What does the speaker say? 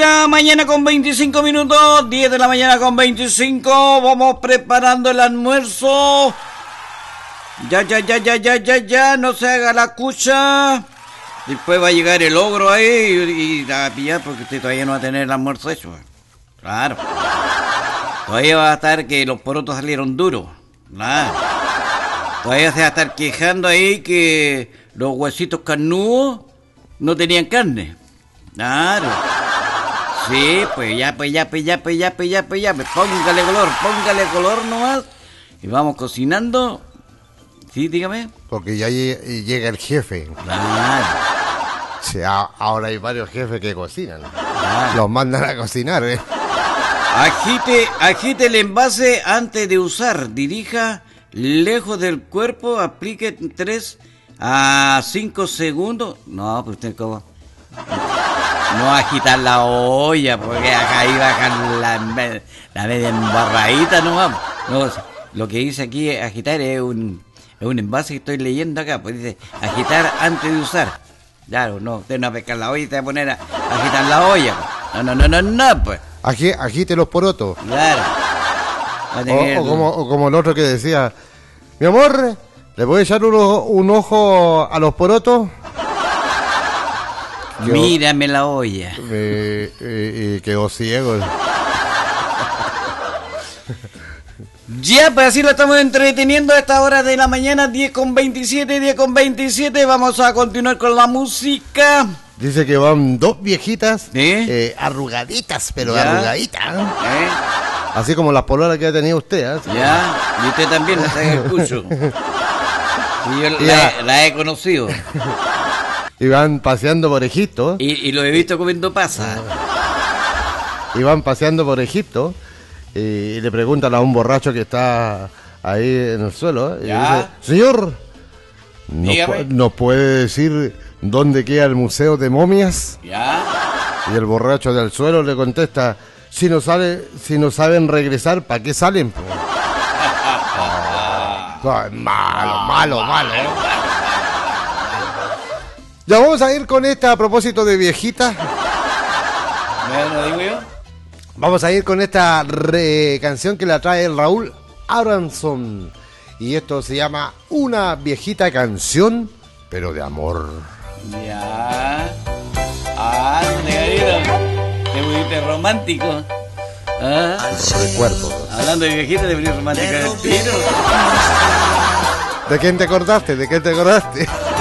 la mañana con 25 minutos, 10 de la mañana con 25, vamos preparando el almuerzo. Ya, no se haga la cucha. Después va a llegar el ogro ahí y la va a pillar porque usted todavía no va a tener el almuerzo hecho. Claro. Todavía va a estar que los porotos salieron duros. Claro. Todavía se va a estar quejando ahí que los huesitos carnudos no tenían carne. Claro. Sí, pues ya. Póngale color nomás. Y vamos cocinando. Sí, dígame. Porque ya llega el jefe. Claro. Sí, ahora hay varios jefes que cocinan. Claro. Los mandan a cocinar, ¿eh? Agite el envase antes de usar. Dirija lejos del cuerpo. Aplique 3 a 5 segundos. No, pues usted cómo. No agitar la olla, porque acá ahí bajan la media embarradita nomás. No, lo que dice aquí agitar es un envase que estoy leyendo acá. Pues dice agitar antes de usar. Claro, no, usted no va a pescar la olla y se va a poner a agitar la olla. No, pues. Agite los porotos. Claro. O como el otro que decía, mi amor, ¿le puedes echar un ojo a los porotos? Mírame la olla. Quedó ciego. Ya, pues así lo estamos entreteniendo a esta hora de la mañana, 10:27. Vamos a continuar con la música. Dice que van dos viejitas, arrugaditas, pero arrugaditas. Así como las pololas que ha tenido usted. Ya, y usted también la está en el cucho. Y yo la he conocido. Y van paseando por Egipto. Y lo he visto comiendo pasa. Y van paseando por Egipto. Y le preguntan a un borracho que está ahí en el suelo. Y dice, señor, ¿no puede decir dónde queda el museo de momias? Ya. Y el borracho del suelo le contesta, si no saben regresar, ¿para qué salen? Malo. Ya vamos a ir con esta a propósito de viejita. ¿Lo digo yo? Vamos a ir con esta canción que la trae Raúl Aronson. Y esto se llama Una viejita canción, pero de amor. Ya. Negadito. Te pusiste romántico. Recuerdo. Hablando de viejita, te pusiste romántico del tiro. ¿De quién te acordaste?